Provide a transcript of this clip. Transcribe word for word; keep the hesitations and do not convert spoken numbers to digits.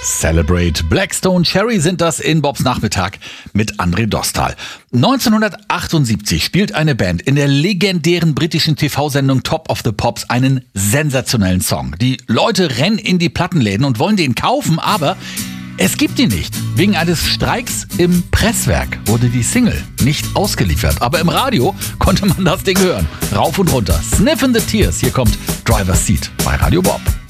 Celebrate Blackstone Cherry sind das in Bobs Nachmittag mit André Dostal. neunzehnhundertachtundsiebzig spielt eine Band in der legendären britischen T V-Sendung Top of the Pops einen sensationellen Song. Die Leute rennen in die Plattenläden und wollen den kaufen, aber es gibt ihn nicht. Wegen eines Streiks im Presswerk wurde die Single nicht ausgeliefert. Aber im Radio konnte man das Ding hören. Rauf und runter. Sniff in the Tears. Hier kommt Driver's Seat bei Radio Bob.